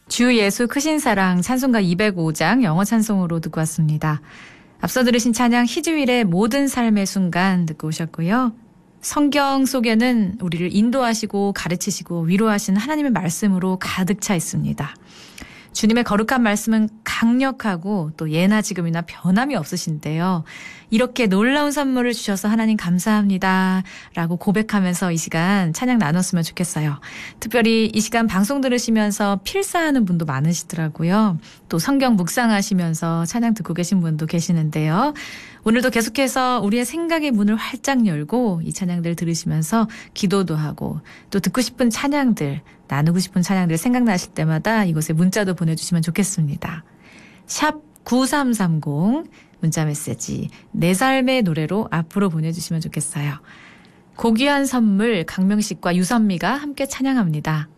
주 예수 크신 사랑 찬송가 205장 영어 찬송으로 듣고 왔습니다. 앞서 들으신 찬양 희주일의 모든 삶의 순간 듣고 오셨고요. 성경 속에는 우리를 인도하시고 가르치시고 위로하시는 하나님의 말씀으로 가득 차 있습니다. 주님의 거룩한 말씀은 강력하고 또 예나 지금이나 변함이 없으신데요. 이렇게 놀라운 선물을 주셔서 하나님 감사합니다 라고 고백하면서 이 시간 찬양 나눴으면 좋겠어요. 특별히 이 시간 방송 들으시면서 필사하는 분도 많으시더라고요. 또 성경 묵상하시면서 찬양 듣고 계신 분도 계시는데요. 오늘도 계속해서 우리의 생각의 문을 활짝 열고 이 찬양들 들으시면서 기도도 하고 또 듣고 싶은 찬양들, 나누고 싶은 찬양들 생각나실 때마다 이곳에 문자도 보내주시면 좋겠습니다. 샵 9330 문자메시지 내 삶의 노래로 앞으로 보내주시면 좋겠어요. 고귀한 선물 강명식과 유선미가 함께 찬양합니다.